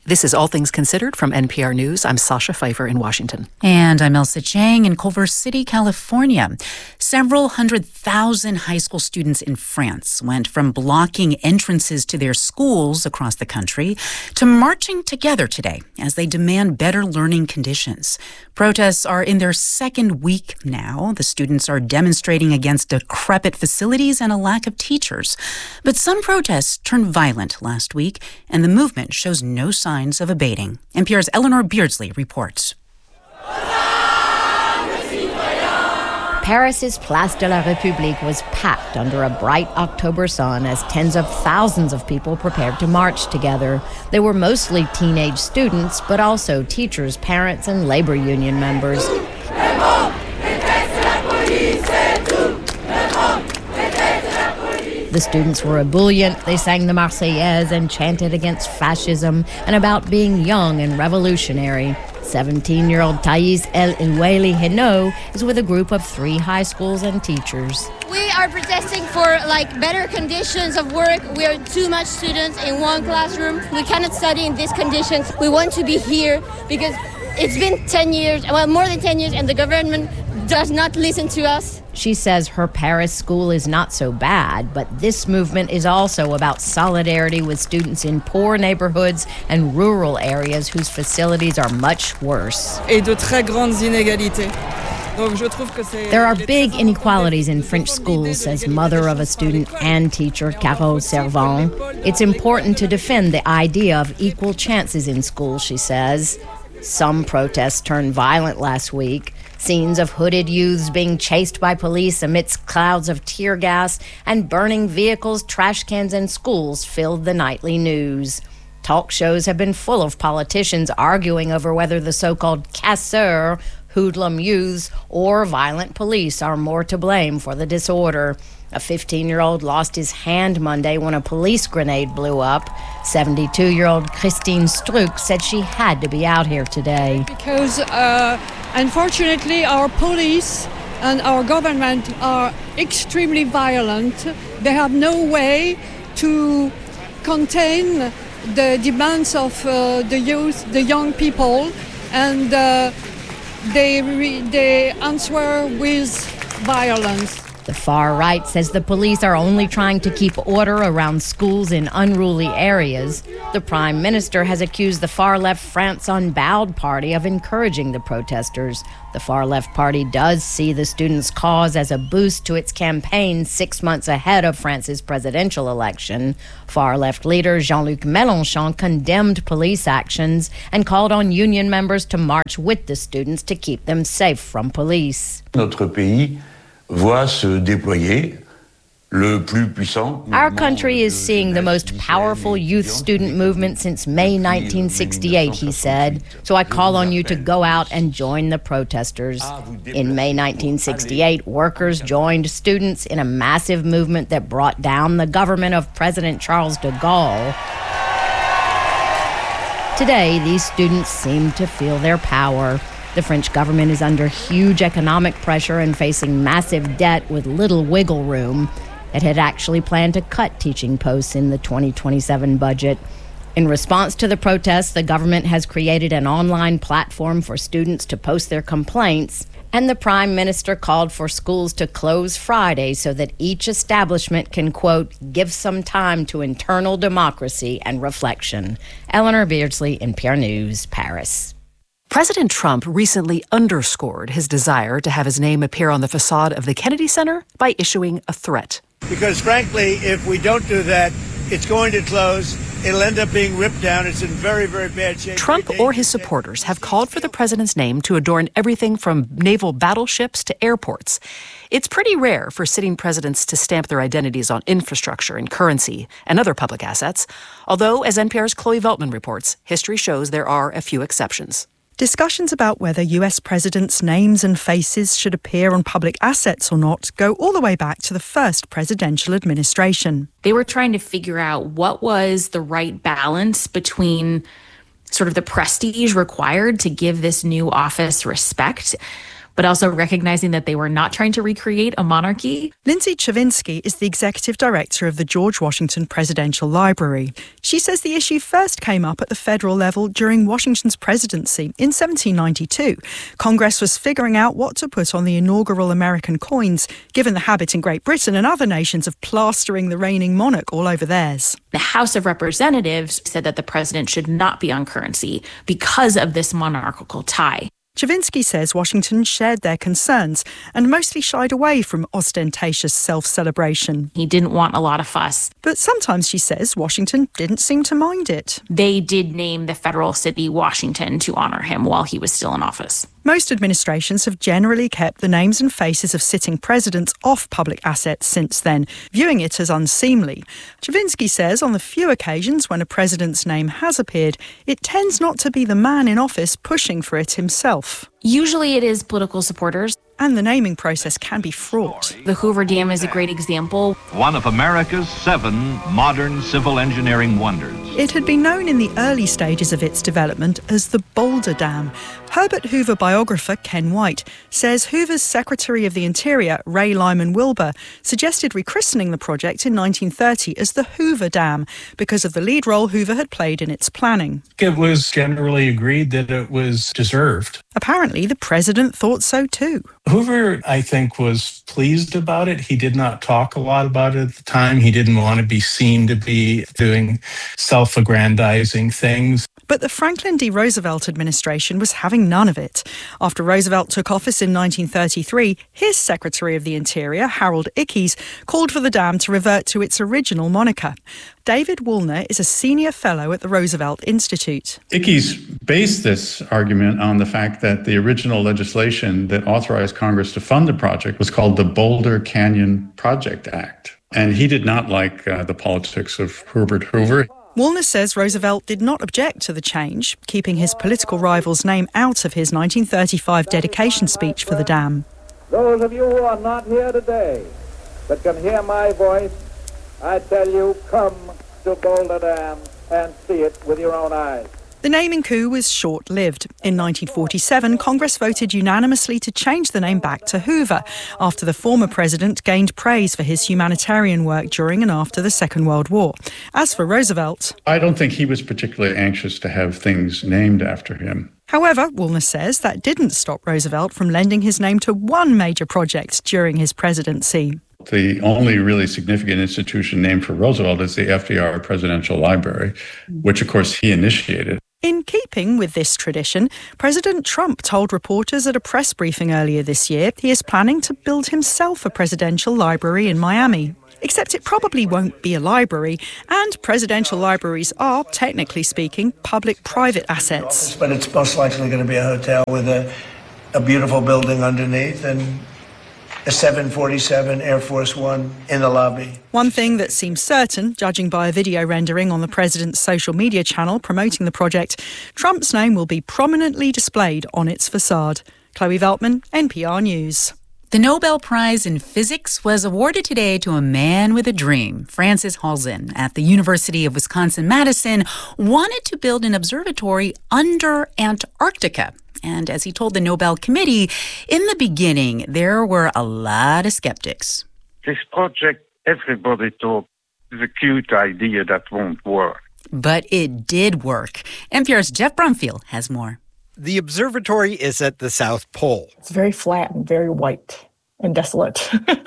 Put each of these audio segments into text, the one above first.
This is All Things Considered from NPR News. I'm Sasha Pfeiffer in Washington. And I'm Elsa Chang in Culver City, California. Several 100,000 high school students in France went from blocking entrances to their schools across the country to marching together today as they demand better learning conditions. Protests are in their second week now. The students are demonstrating against decrepit facilities and a lack of teachers. But some protests turned violent last week, and the movement shows no signs of abating. NPR's Eleanor Beardsley reports. Paris's Place de la République was packed under a bright October sun as tens of thousands of people prepared to march together. They were mostly teenage students, but also teachers, parents, and labor union members. The students were ebullient. They sang the Marseillaise and chanted against fascism and about being young and revolutionary. 17-year-old Thais El Oueli Heno is with a group of 3 high schools and teachers. We are protesting for better conditions of work. We are too much students in one classroom. We cannot study in these conditions. We want to be here because it's been 10 years, well, more than 10 years, and the government does not listen to us. She says her Paris school is not so bad, but this movement is also about solidarity with students in poor neighborhoods and rural areas whose facilities are much worse. There are big inequalities in French schools, says mother of a student and teacher, Carole Servant. It's important to defend the idea of equal chances in schools, she says. Some protests turned violent last week. Scenes of hooded youths being chased by police amidst clouds of tear gas and burning vehicles, trash cans, and schools filled the nightly news. Talk shows have been full of politicians arguing over whether the so-called casseurs, hoodlum youths, or violent police are more to blame for the disorder. A 15-year-old lost his hand Monday when a police grenade blew up. 72-year-old Christine Struck said she had to be out here today. Because unfortunately, our police and our government are extremely violent. They have no way to contain the demands of the youth, the young people, and they answer with violence. The far right says the police are only trying to keep order around schools in unruly areas. The Prime Minister has accused the far-left France Unbowed party of encouraging the protesters. The far-left party does see the students' cause as a boost to its campaign 6 months ahead of France's presidential election. Far-left leader Jean-Luc Mélenchon condemned police actions and called on union members to march with the students to keep them safe from police. Notre pays voit se déployer le plus puissant. Our country is seeing the most powerful youth student movement since May 1968, he said. So I call on you to go out and join the protesters. In May 1968, workers joined students in a massive movement that brought down the government of President Charles de Gaulle. Today, these students seem to feel their power. The French government is under huge economic pressure and facing massive debt with little wiggle room. It had actually planned to cut teaching posts in the 2027 budget. In response to the protests, the government has created an online platform for students to post their complaints, and the Prime Minister called for schools to close Friday so that each establishment can, quote, give some time to internal democracy and reflection. Eleanor Beardsley, NPR News, Paris. President Trump recently underscored his desire to have his name appear on the facade of the Kennedy Center by issuing a threat. Because frankly, if we don't do that, it's going to close. It'll end up being ripped down. It's in very, very bad shape. Trump or his supporters have called for the president's name to adorn everything from naval battleships to airports. It's pretty rare for sitting presidents to stamp their identities on infrastructure and currency and other public assets, although, as NPR's Chloe Veltman reports, history shows there are a few exceptions. Discussions about whether US presidents' names and faces should appear on public assets or not go all the way back to the first presidential administration. They were trying to figure out what was the right balance between sort of the prestige required to give this new office respect, but also recognizing that they were not trying to recreate a monarchy. Lindsay Chavinsky is the executive director of the George Washington Presidential Library. She says the issue first came up at the federal level during Washington's presidency in 1792. Congress was figuring out what to put on the inaugural American coins, given the habit in Great Britain and other nations of plastering the reigning monarch all over theirs. The House of Representatives said that the president should not be on currency because of this monarchical tie. Chavinsky says Washington shared their concerns and mostly shied away from ostentatious self-celebration. He didn't want a lot of fuss. But sometimes, she says, Washington didn't seem to mind it. They did name the federal city Washington to honor him while he was still in office. Most administrations have generally kept the names and faces of sitting presidents off public assets since then, viewing it as unseemly. Chavinsky says on the few occasions when a president's name has appeared, it tends not to be the man in office pushing for it himself. Usually it is political supporters. And the naming process can be fraught. The Hoover Dam is a great example. One of America's 7 modern civil engineering wonders. It had been known in the early stages of its development as the Boulder Dam. Herbert Hoover biographer Ken White says Hoover's Secretary of the Interior, Ray Lyman Wilbur, suggested rechristening the project in 1930 as the Hoover Dam because of the lead role Hoover had played in its planning. It was generally agreed that it was deserved. Apparently, the president thought so too. Hoover, I think, was pleased about it. He did not talk a lot about it at the time. He didn't want to be seen to be doing self-aggrandizing things. But the Franklin D. Roosevelt administration was having none of it. After Roosevelt took office in 1933, his Secretary of the Interior, Harold Ickes, called for the dam to revert to its original moniker. David Woolner is a senior fellow at the Roosevelt Institute. Ickes based this argument on the fact that the original legislation that authorized Congress to fund the project was called the Boulder Canyon Project Act. And he did not like the politics of Herbert Hoover. Woolner says Roosevelt did not object to the change, keeping his political rival's name out of his 1935 dedication speech for the dam. Those of you who are not here today but can hear my voice, I tell you, come to Boulder Dam and see it with your own eyes. The naming coup was short-lived. In 1947, Congress voted unanimously to change the name back to Hoover, after the former president gained praise for his humanitarian work during and after the Second World War. As for Roosevelt, I don't think he was particularly anxious to have things named after him. However, Woolner says that didn't stop Roosevelt from lending his name to one major project during his presidency. The only really significant institution named for Roosevelt is the FDR Presidential Library, which, of course, he initiated. In keeping with this tradition, President Trump told reporters at a press briefing earlier this year he is planning to build himself a presidential library in Miami. Except it probably won't be a library, and presidential libraries are, technically speaking, public-private assets. But it's most likely going to be a hotel with a beautiful building underneath and a 747 Air Force One in the lobby. One thing that seems certain, judging by a video rendering on the president's social media channel promoting the project, Trump's name will be prominently displayed on its facade. Chloe Veltman, NPR News. The Nobel Prize in Physics was awarded today to a man with a dream. Francis Halzen at the University of Wisconsin-Madison wanted to build an observatory under Antarctica. And as he told the Nobel Committee, in the beginning, there were a lot of skeptics. This project, everybody thought, is a cute idea that won't work. But it did work. NPR's Jeff Brumfield has more. The observatory is at the South Pole. It's very flat and very white and desolate.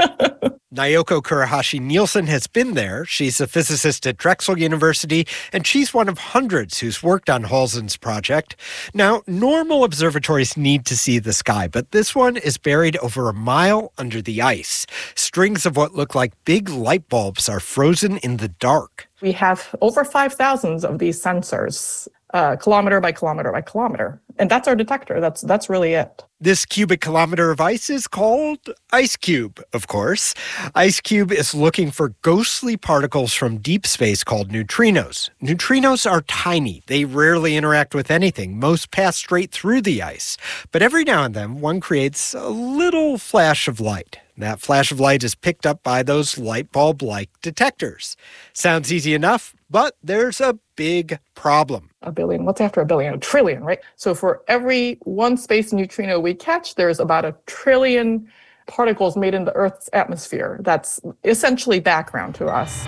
Naoko Kurahashi-Nielsen has been there. She's a physicist at Drexel University, and she's one of hundreds who's worked on Halzen's project. Now, normal observatories need to see the sky, but this one is buried over a mile under the ice. Strings of what look like big light bulbs are frozen in the dark. We have over 5,000 of these sensors, kilometer by kilometer by kilometer. And that's our detector. That's really it. This cubic kilometer of ice is called IceCube, of course. IceCube is looking for ghostly particles from deep space called neutrinos. Neutrinos are tiny. They rarely interact with anything. Most pass straight through the ice. But every now and then, one creates a little flash of light. That flash of light is picked up by those light bulb-like detectors. Sounds easy enough, but there's a big problem. A billion. What's after a billion? A trillion, right? So for every one space neutrino we catch, there's about 1 trillion particles made in the Earth's atmosphere. That's essentially background to us.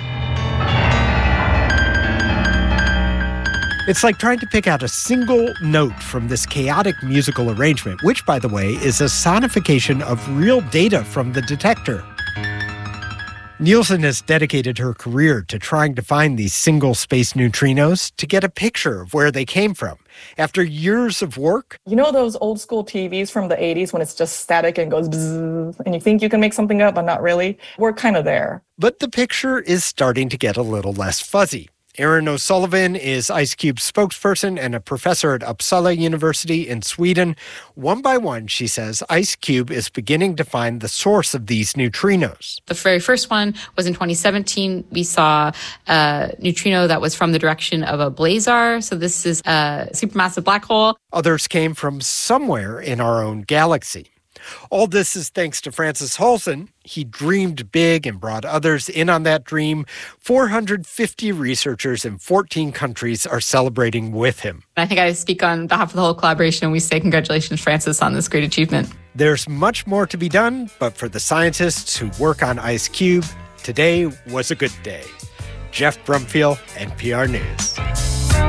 It's like trying to pick out a single note from this chaotic musical arrangement, which, by the way, is a sonification of real data from the detector. Nielsen has dedicated her career to trying to find these single space neutrinos to get a picture of where they came from. After years of work... You know those old school TVs from the 80s when it's just static and goes bzzz, and you think you can make something up, but not really? We're kind of there. But the picture is starting to get a little less fuzzy. Erin O'Sullivan is IceCube's spokesperson and a professor at Uppsala University in Sweden. One by one, she says, IceCube is beginning to find the source of these neutrinos. The very first one was in 2017. We saw a neutrino that was from the direction of a blazar. So this is a supermassive black hole. Others came from somewhere in our own galaxy. All this is thanks to Francis Halsen. He dreamed big and brought others in on that dream. 450 researchers in 14 countries are celebrating with him. I think I speak on behalf of the whole collaboration, and we say congratulations, Francis, on this great achievement. There's much more to be done, but for the scientists who work on IceCube, today was a good day. Jeff Brumfield, NPR News.